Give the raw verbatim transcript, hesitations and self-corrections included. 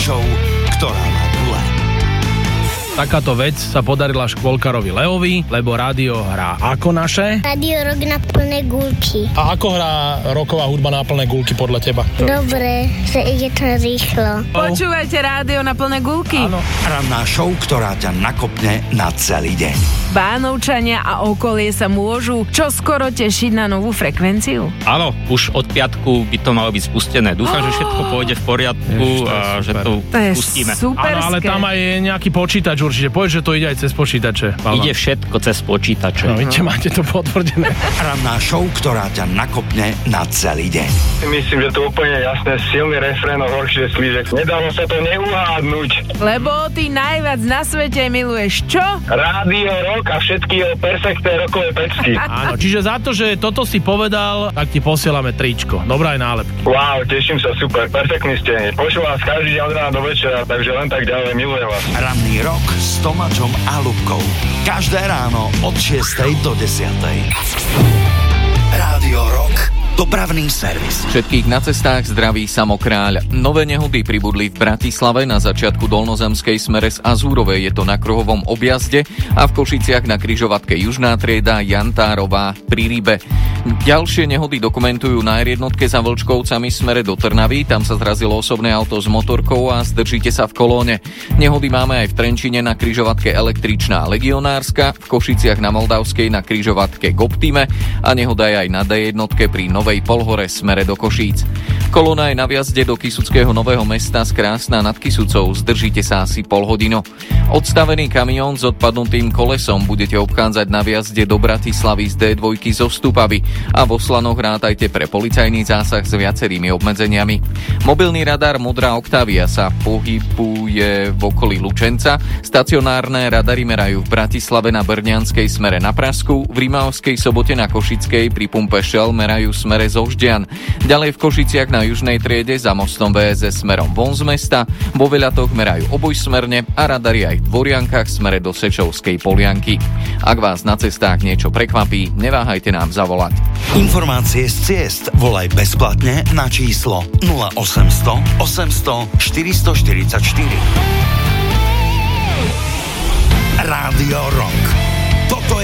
show, ktorá má gule. Takáto vec sa podarila škôlkarovi Leovi, lebo rádio hrá ako naše? Radio Rock na plné gulky. A ako hrá rocková hudba na plné gulky podľa teba? Dobre, že ide to rýchlo. Počúvajte rádio na plné gulky. Áno. Ranná show, ktorá ťa nakopne na celý deň. Bánovčania a okolie sa môžu čoskoro tešiť na novú frekvenciu. Áno, už od piatku by to malo byť spustené. Dúfam, že všetko pôjde v poriadku Ježiš, a že to To je pustíme. Áno, ale tam aj je nejaký počítač určite. Povedz, že to ide aj cez počítače. Palma. Ide všetko cez počítače. No, vidíte, máte to potvrdené. Ranná show, ktorá ťa nakopne na celý deň. Myslím, že to je úplne jasné. Silný refrén o horšie slížek. Nedalo sa to neuhádnuť. Lebo ty najviac na svete miluješ čo? Rádio Rock a všetky jeho perfektné rockové pecky. Áno, čiže za to, že toto si povedal, tak ti posielame tričko. Dobrá aj nálepky. Wow, teším sa, super, perfektní ste. Počúvam vás každý deň od rána do večera, takže len tak ďalej, milujem vás. Ranný rok s Tomáčom a Ľubkou. Každé ráno od šiestej do desiatej. Rádio Rock. Dopravný servis. Všetkých na cestách zdraví Samokráľ. Nové nehody pribudli v Bratislave na začiatku dolnozemskej smere z Azúrovej, je to na kruhovom objazde, a v Košiciach na križovatke Južná trieda Jantárová pri Rybe. Ďalšie nehody dokumentujú na er jednotke za Vlčkovcami smere do Trnavy, tam sa zrazilo osobné auto s motorkou a zdržíte sa v kolóne. Nehody máme aj v Trenčine na križovatke Električná Legionárska, v Košiciach na Moldavskej na križovatke Goptime a nehoda je aj na dé jednotke pri Novej Polhore smere do Košíc. Kolóna je na vjazde do Kysuckého Nového Mesta z Krásna nad Kysucou, zdržíte sa asi pol hodinu. Odstavený kamión s odpadnutým kolesom budete obchádzať na vjazde do Bratislavy z dé dva zo Stupavy a vo Slanoch rátajte pre policajný zásah s viacerými obmedzeniami. Mobilný radar Modrá Octavia sa pohybuje v okolí Lučenca, stacionárne radary merajú v Bratislave na Brňanskej smere na Prasku, v Rimavskej Sobote na Košickej pri pumpe Shell merajú smere zo Žďan. Ďalej v Košiciach na Južnej triede za mostom vé es es smerom von z mesta, vo Veľatoch merajú obojsmerne a radary aj v Dvoriankach smere do Sečovskej Polianky. Ak vás na cestách niečo prekvapí, neváhajte nám zavolať. Informácie z ciest volaj bezplatne na číslo nula osemsto osemsto štyristo štyridsaťštyri. Rádio Rock.